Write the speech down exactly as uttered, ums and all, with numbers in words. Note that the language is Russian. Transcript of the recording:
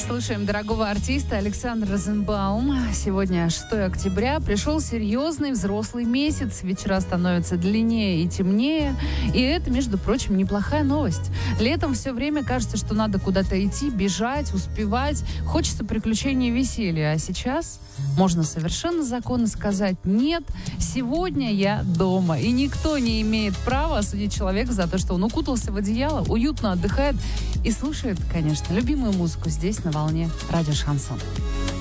Слушаем дорогого артиста Александра Розенбаум. Сегодня шестое октября. Пришел серьезный взрослый месяц. Вечера становятся длиннее и темнее. И это, между прочим, неплохая новость. Летом все время кажется, что надо куда-то идти, бежать, успевать. Хочется приключений и веселья. А сейчас можно совершенно законно сказать: нет, сегодня я дома. И никто не имеет права осудить человека за то, что он укутался в одеяло, уютно отдыхает и слушает, конечно, любимую музыку здесь, на волне радио Шансон.